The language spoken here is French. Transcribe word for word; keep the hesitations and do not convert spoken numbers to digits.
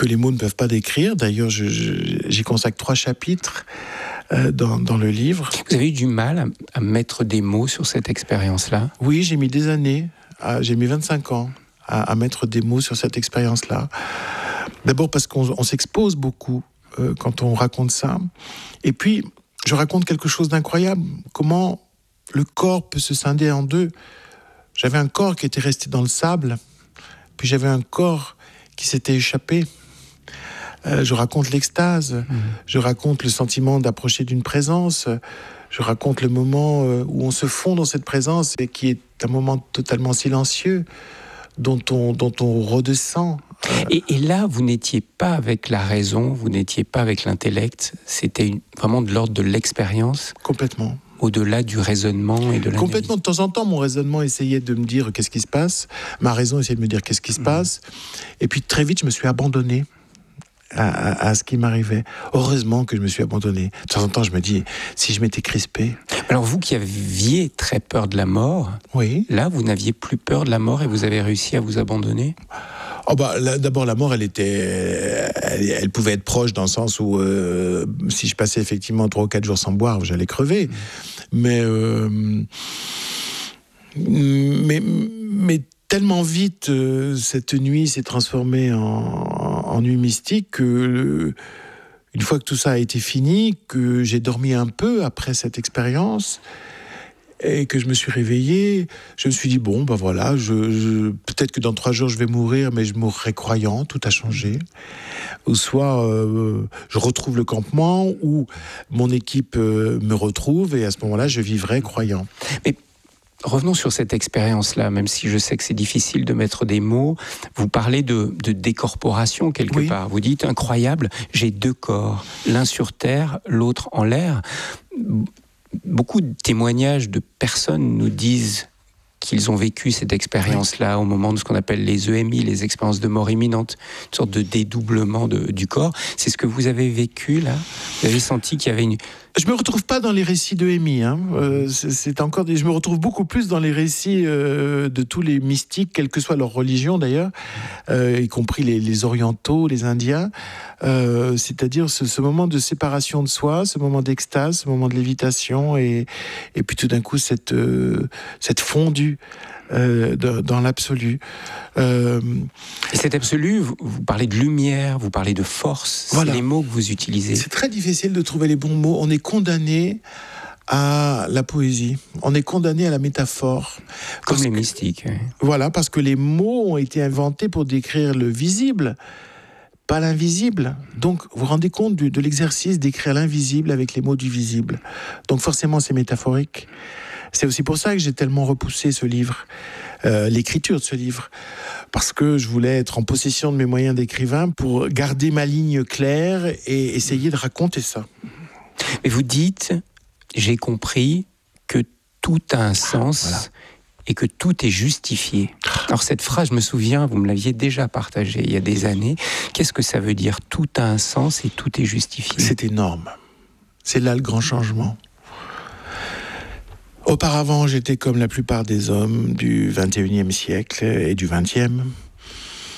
que les mots ne peuvent pas décrire. D'ailleurs, je, je, j'y consacre trois chapitres euh, dans, dans le livre. Vous avez eu du mal à, à mettre des mots sur cette expérience-là ? Oui, j'ai mis des années, à, j'ai mis vingt-cinq ans à, à mettre des mots sur cette expérience-là. D'abord parce qu'on on s'expose beaucoup euh, quand on raconte ça. Et puis, je raconte quelque chose d'incroyable. Comment le corps peut se scinder en deux. J'avais un corps qui était resté dans le sable, puis j'avais un corps qui s'était échappé. Euh, je raconte l'extase, mmh. je raconte le sentiment d'approcher d'une présence, je raconte le moment euh, où on se fond dans cette présence et qui est un moment totalement silencieux, dont on, dont on redescend. Euh... Et, et là, vous n'étiez pas avec la raison, vous n'étiez pas avec l'intellect, c'était une, vraiment de l'ordre de l'expérience ? Complètement. Au-delà du raisonnement et de l'analyse. Complètement. De temps en temps, mon raisonnement essayait de me dire qu'est-ce qui se passe. Ma raison essayait de me dire qu'est-ce qui se mmh. passe. Et puis très vite, je me suis abandonné à, à, à ce qui m'arrivait. Heureusement que je me suis abandonné. De temps en temps, je me dis, si je m'étais crispé... Alors vous qui aviez très peur de la mort, oui. Là, vous n'aviez plus peur de la mort et vous avez réussi à vous abandonner ? Oh bah, là, d'abord, la mort, elle était, elle, elle pouvait être proche dans le sens où euh, si je passais effectivement trois ou quatre jours sans boire, j'allais crever. Mmh. Mais, euh, mais, mais tellement vite, euh, cette nuit s'est transformée en, en nuit mystique que, euh, une fois que tout ça a été fini, que j'ai dormi un peu après cette expérience. Et que je me suis réveillé, je me suis dit, bon, ben voilà, je, je, peut-être que dans trois jours, je vais mourir, mais je mourrai croyant, tout a changé. Ou soit, euh, je retrouve le campement, ou mon équipe euh, me retrouve, et à ce moment-là, je vivrai croyant. Mais revenons sur cette expérience-là, même si je sais que c'est difficile de mettre des mots. Vous parlez de, de décorporation, quelque oui. part. Vous dites, incroyable, j'ai deux corps, l'un sur terre, l'autre en l'air. Beaucoup de témoignages de personnes nous disent qu'ils ont vécu cette expérience-là au moment de ce qu'on appelle les E M I, les expériences de mort imminente, une sorte de dédoublement de, du corps. C'est ce que vous avez vécu, là ? Vous avez senti qu'il y avait une... Je me retrouve pas dans les récits de E M I. Hein. Euh, c'est, c'est encore des... Je me retrouve beaucoup plus dans les récits euh, de tous les mystiques, quelle que soit leur religion d'ailleurs, euh, y compris les, les orientaux, les indiens. Euh, c'est-à-dire ce, ce moment de séparation de soi, ce moment d'extase, ce moment de lévitation, et, et puis tout d'un coup cette, euh, cette fondue euh, de, dans l'absolu. Euh, et cet absolu, vous, vous parlez de lumière, vous parlez de force, voilà. C'est les mots que vous utilisez. C'est très difficile de trouver les bons mots. On est condamné à la poésie, on est condamné à la métaphore. Comme les que, mystiques. Oui. Voilà, parce que les mots ont été inventés pour décrire le visible, pas l'invisible. Donc, vous vous rendez compte de, de l'exercice d'écrire l'invisible avec les mots du visible. Donc, forcément, c'est métaphorique. C'est aussi pour ça que j'ai tellement repoussé ce livre, euh, l'écriture de ce livre, parce que je voulais être en possession de mes moyens d'écrivain pour garder ma ligne claire et essayer de raconter ça. Mais vous dites, j'ai compris que tout a un sens... Voilà. Et que tout est justifié. Alors cette phrase, je me souviens, vous me l'aviez déjà partagée il y a des années. Qu'est-ce que ça veut dire ? Tout a un sens et tout est justifié. C'est énorme. C'est là le grand changement. Auparavant, j'étais comme la plupart des hommes du vingt et unième siècle et du vingtième.